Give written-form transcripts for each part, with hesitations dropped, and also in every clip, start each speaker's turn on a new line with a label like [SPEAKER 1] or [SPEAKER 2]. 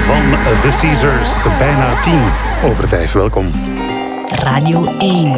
[SPEAKER 1] van The Caesars. Bijna 5:10. Welkom.
[SPEAKER 2] Radio 1.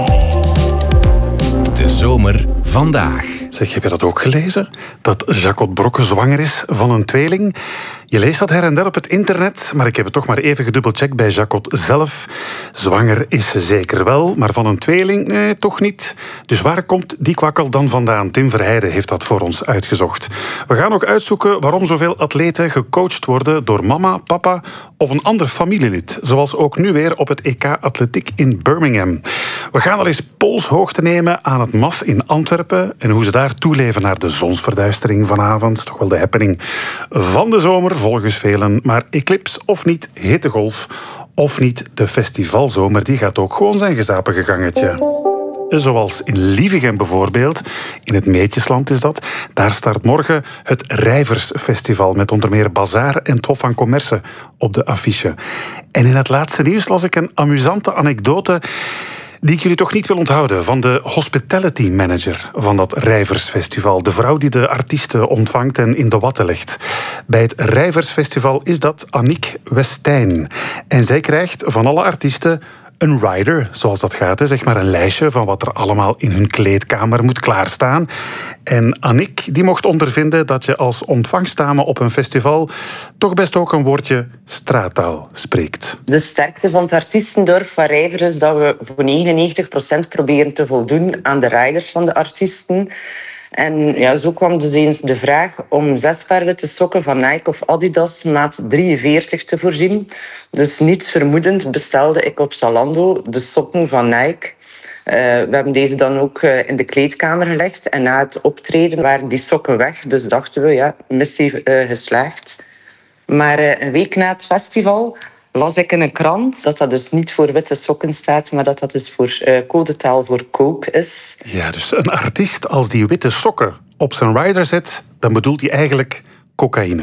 [SPEAKER 3] De zomer vandaag.
[SPEAKER 1] Zeg, heb je dat ook gelezen? Dat Jacot Brokke zwanger is van een tweeling? Je leest dat her en der op het internet, maar ik heb het toch maar even gedubbelcheckt bij Jacot zelf. Zwanger is ze zeker wel, maar van een tweeling? Nee, toch niet. Dus waar komt die kwakkel dan vandaan? Tim Verheijden heeft dat voor ons uitgezocht. We gaan ook uitzoeken waarom zoveel atleten gecoacht worden door mama, papa of een ander familielid. Zoals ook nu weer op het EK Atletiek in Birmingham. We gaan al eens polshoogte nemen aan het MAF in Antwerpen en hoe ze daar toeleven naar de zonsverduistering vanavond. Toch wel de happening van de zomer, volgens velen. Maar eclipse of niet, hittegolf of niet, de festivalzomer, die gaat ook gewoon zijn gezapige gangetje. Zoals in Lievegem bijvoorbeeld, in het Meetjesland is dat. Daar start morgen het Rijversfestival met onder meer Bazaar en het Hof van Commerce op de affiche. En in het laatste nieuws las ik een amusante anekdote die ik jullie toch niet wil onthouden, van de hospitality manager van dat Rijversfestival. De vrouw die de artiesten ontvangt en in de watten legt. Bij het Rijversfestival is dat Annick Westijn. En zij krijgt van alle artiesten een rider, zoals dat gaat. Zeg maar een lijstje van wat er allemaal in hun kleedkamer moet klaarstaan. En Annick die mocht ondervinden dat je als ontvangstdame op een festival toch best ook een woordje straattaal spreekt.
[SPEAKER 4] De sterkte van het artiestendorp van Rijvers is dat we voor 99% proberen te voldoen aan de riders van de artiesten. En ja, zo kwam dus eens de vraag om 6 paar witte sokken van Nike of Adidas maat 43 te voorzien. Dus niets vermoedend bestelde ik op Zalando de sokken van Nike. We hebben deze dan ook in de kleedkamer gelegd. En na het optreden waren die sokken weg. Dus dachten we, ja, missie geslaagd. Maar een week na het festival las ik in een krant dat dat dus niet voor witte sokken staat, maar dat dat dus voor codetaal voor coke is.
[SPEAKER 1] Ja, dus een artiest als die witte sokken op zijn rider zet, dan bedoelt hij eigenlijk cocaïne.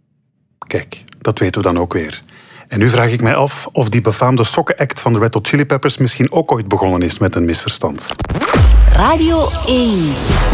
[SPEAKER 1] Kijk, dat weten we dan ook weer. En nu vraag ik mij af of die befaamde sokkenact van de Red Hot Chili Peppers misschien ook ooit begonnen is met een misverstand.
[SPEAKER 2] Radio 1.